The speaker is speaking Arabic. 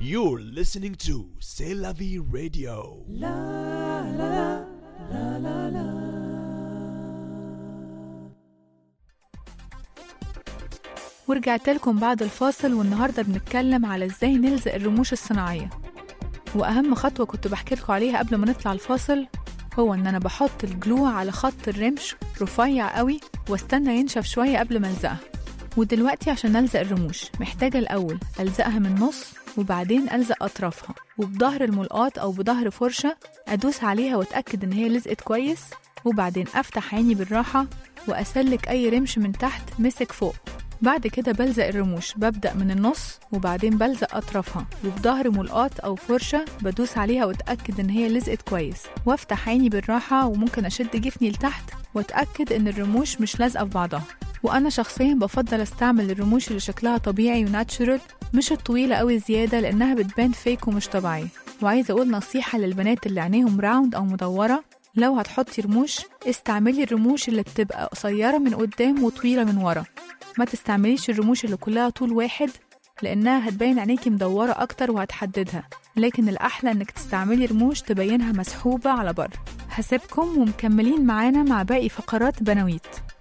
You're listening to C'est la vie radio. La la la la la. ورجعت لكم بعد الفاصل، والنهاردة بنتكلم على ازاي نلزق الرموش الصناعية. وأهم خطوة كنت بحكي لكم عليها قبل ما نطلع الفاصل هو ان انا بحط الجلو على خط الرمش رفيع قوي واستنى ينشف شوية قبل ما الزقها. ودلوقتي عشان ألزق الرموش محتاجة الأول ألزقها من النص، وبعدين ألزق أطرافها، وبظهر الملقاط أو بظهر فرشة أدوس عليها وأتأكد إن هي لزقت كويس، وبعدين أفتح عيني بالراحة وأسلك أي رمش من تحت مسك فوق. بعد كده بلزق الرموش، ببدأ من النص وبعدين بلزق أطرافها، وبظهر ملقاط أو فرشة بدوس عليها وأتأكد إن هي لزقت كويس، وافتح عيني بالراحة وممكن أشد جفني لتحت وأتأكد إن الرموش مش لازقة في بعضها. وأنا شخصيا بفضل استعمل الرموش اللي شكلها طبيعي وناتشورال، مش الطويلة قوي زيادة لأنها بتبان فيك ومش طبيعية. وعايزة أقول نصيحة للبنات اللي عينيهم راوند أو مدورة، لو هتحطي رموش استعملي الرموش اللي بتبقى قصيرة من قدام وطويلة من ورا، ما تستعمليش الرموش اللي كلها طول واحد لأنها هتبين عينيكي مدورة أكتر وهتحددها. لكن الأحلى إنك تستعملي رموش تبينها مسحوبة على بر. هسيبكم ومكملين معانا مع باقي فقرات بنويت.